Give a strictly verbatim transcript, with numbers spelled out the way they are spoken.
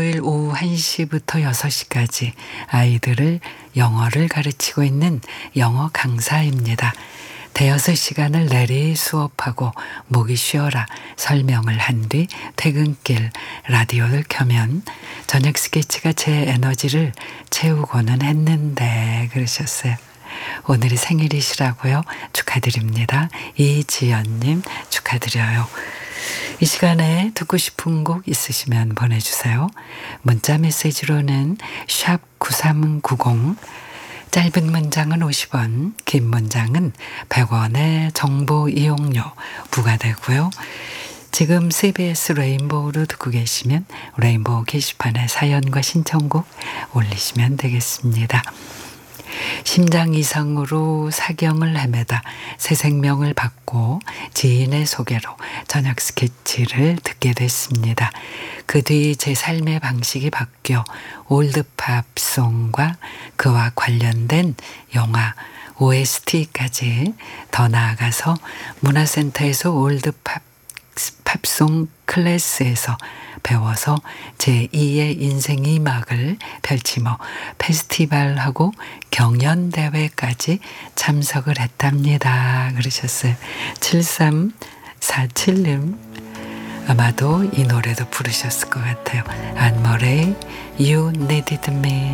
금요일 오후 한 시부터 여섯 시까지 아이들을 영어를 가르치고 있는 영어 강사입니다. 대여섯 시간을 내리 수업하고 목이 쉬어라 설명을 한 뒤 퇴근길 라디오를 켜면 저녁 스케치가 제 에너지를 채우고는 했는데 그러셨어요. 오늘이 생일이시라고요? 축하드립니다. 이지연님 축하드려요. 이 시간에 듣고 싶은 곡 있으시면 보내주세요. 문자 메시지로는 샵 구삼구공, 짧은 문장은 오십 원, 긴 문장은 백 원의 정보 이용료 부과되고요. 지금 씨비에스 레인보우로 듣고 계시면 레인보우 게시판에 사연과 신청곡 올리시면 되겠습니다. 심장 이상으로 사경을 헤매다 새 생명을 받고 지인의 소개로 저녁 스케치를 듣게 됐습니다. 그 뒤 제 삶의 방식이 바뀌어 올드팝송과 그와 관련된 영화 오에스티까지 더 나아가서 문화센터에서 올드팝 팝송 클래스에서 배워서 제이의 인생의 막을 펼치며 페스티벌하고 경연대회까지 참석을 했답니다. 그러셨어요. 칠삼사칠님 아마도 이 노래도 부르셨을 것 같아요. 안머레이 You Needed Me.